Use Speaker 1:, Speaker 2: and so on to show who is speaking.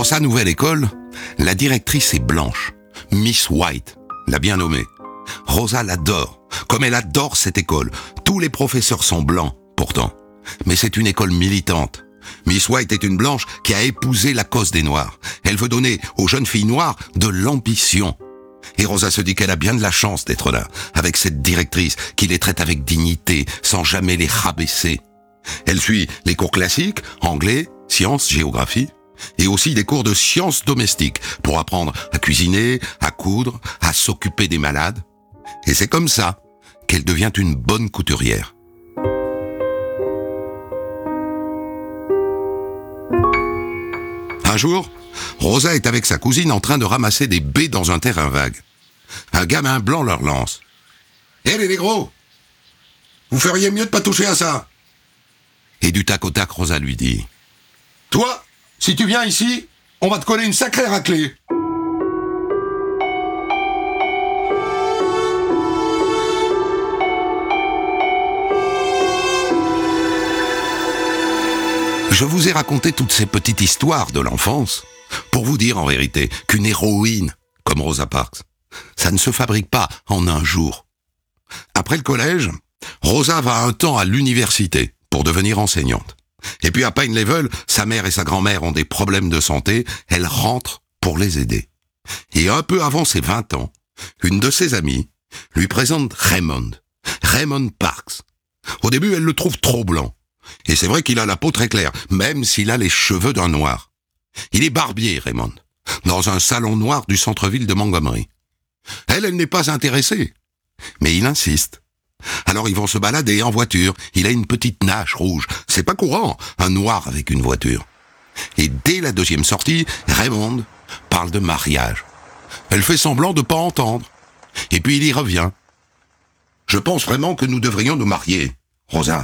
Speaker 1: Dans sa nouvelle école, la directrice est blanche, Miss White, l'a bien nommée. Rosa l'adore, comme elle adore cette école. Tous les professeurs sont blancs, pourtant. Mais c'est une école militante. Miss White est une blanche qui a épousé la cause des Noirs. Elle veut donner aux jeunes filles noires de l'ambition. Et Rosa se dit qu'elle a bien de la chance d'être là, avec cette directrice qui les traite avec dignité, sans jamais les rabaisser. Elle suit les cours classiques, anglais, sciences, géographie, et aussi des cours de sciences domestiques pour apprendre à cuisiner, à coudre, à s'occuper des malades. Et c'est comme ça qu'elle devient une bonne couturière. Un jour, Rosa est avec sa cousine en train de ramasser des baies dans un terrain vague. Un gamin blanc leur lance. « Hé les négros, vous feriez mieux de pas toucher à ça !» Et du tac au tac, Rosa lui dit « Toi, si tu viens ici, on va te coller une sacrée raclée !» Je vous ai raconté toutes ces petites histoires de l'enfance pour vous dire en vérité qu'une héroïne comme Rosa Parks, ça ne se fabrique pas en un jour. Après le collège, Rosa va un temps à l'université pour devenir enseignante. Et puis à Pine Level, sa mère et sa grand-mère ont des problèmes de santé, elle rentre pour les aider. Et un peu avant ses 20 ans, une de ses amies lui présente Raymond Parks. Au début, elle le trouve trop blanc. Et c'est vrai qu'il a la peau très claire, même s'il a les cheveux d'un noir. Il est barbier, Raymond, dans un salon noir du centre-ville de Montgomery. Elle n'est pas intéressée, mais il insiste. Alors ils vont se balader en voiture, il a une petite nache rouge. C'est pas courant, un noir avec une voiture. Et dès la deuxième sortie, Raymond parle de mariage. Elle fait semblant de pas entendre. Et puis il y revient. « Je pense vraiment que nous devrions nous marier, Rosa. »